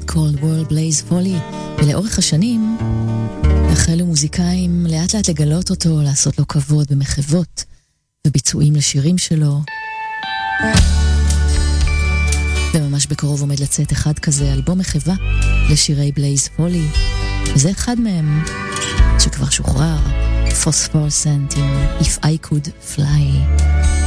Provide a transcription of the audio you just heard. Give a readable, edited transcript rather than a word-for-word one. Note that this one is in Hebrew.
Cold World Blaze Folly, ולאורך השנים החלו מוזיקאים לאט לאט לגלות אותו, לעשות לו כבוד במחוות וביצועים לשירים שלו. וממש בקרוב עומד לצאת אחד כזה, אלבום מחווה לשירי בלייז פולי, וזה אחד מהם שכבר שוחרר, פוספורסנט עם If I Could Fly.